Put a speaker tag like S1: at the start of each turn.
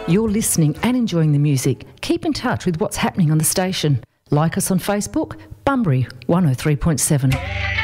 S1: You're listening and enjoying the music. Keep in touch with what's happening on the station. Like us on Facebook, Bunbury 103.7.